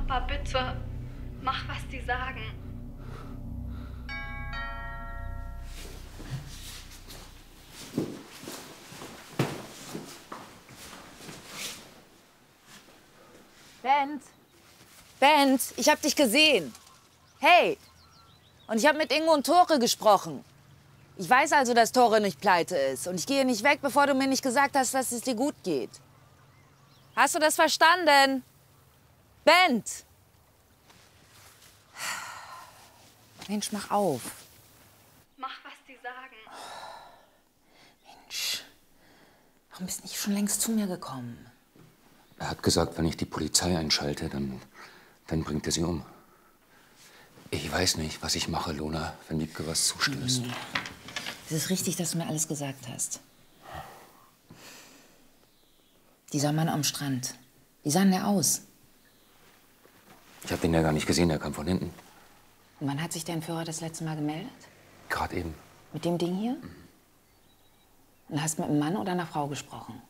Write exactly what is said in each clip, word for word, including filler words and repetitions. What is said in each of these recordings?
Papa, bitte, mach, was die sagen. Bent! Bent, ich hab dich gesehen. Hey! Und ich habe mit Ingo und Tore gesprochen. Ich weiß also, dass Tore nicht pleite ist. Und ich gehe nicht weg, bevor du mir nicht gesagt hast, dass es dir gut geht. Hast du das verstanden? Bent! Mensch, mach auf. Mach, was die sagen. Mensch, warum bist du nicht schon längst zu mir gekommen? Er hat gesagt, wenn ich die Polizei einschalte, dann, dann bringt er sie um. Ich weiß nicht, was ich mache, Lona, wenn Wiebke was zustößt. Mhm. Es ist richtig, dass du mir alles gesagt hast. Dieser Mann am Strand, wie sah denn der aus? Ich habe den ja gar nicht gesehen, der kam von hinten. Und wann hat sich der Entführer das letzte Mal gemeldet? Gerade eben. Mit dem Ding hier? Mhm. Und hast mit einem Mann oder einer Frau gesprochen?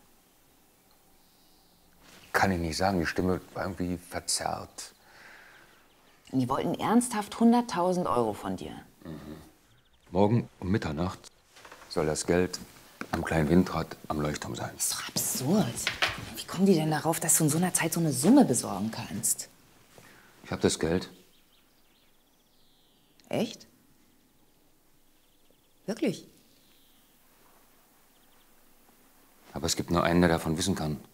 Kann ich nicht sagen, die Stimme war irgendwie verzerrt. Und die wollten ernsthaft hunderttausend Euro von dir. Mhm. Morgen um Mitternacht soll das Geld am kleinen Windrad am Leuchtturm sein. Ist doch absurd. Wie kommen die denn darauf, dass du in so einer Zeit so eine Summe besorgen kannst? Ich habe das Geld. Echt? Wirklich? Aber es gibt nur einen, der davon wissen kann.